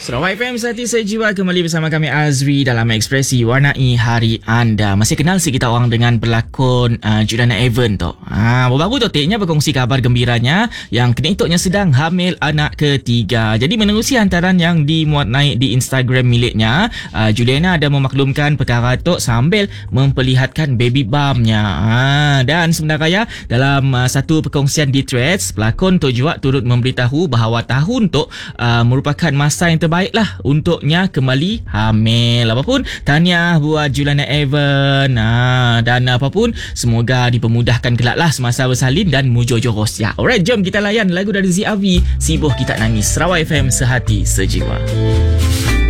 Sarawak FM Sehati Sejiwa kembali bersama kami Azri dalam Ekspresi Warnai Hari Anda. Masih kenal si kita orang dengan pelakon Juliana Evan tu. Baru-baru tu Tiknya berkongsi kabar gembiranya yang kena itutnya sedang hamil anak ketiga. Jadi menerusi hantaran yang dimuat naik di Instagram miliknya, Juliana ada memaklumkan perkara tu sambil memperlihatkan baby bumpnya. Dan sebenarnya dalam satu perkongsian di Threads, pelakon tu juga turut memberitahu bahawa tahun tu merupakan masa yang baiklah untuknya kembali hamil. Apapun tahniah buat Juliana Evan. Dan apapun semoga dipermudahkan kelak lah semasa bersalin dan mujojoros ya. Alright, jom kita layan lagu dari ZRV, Si Boh Kita Nangis. Sarawak FM Sehati Sejiwa.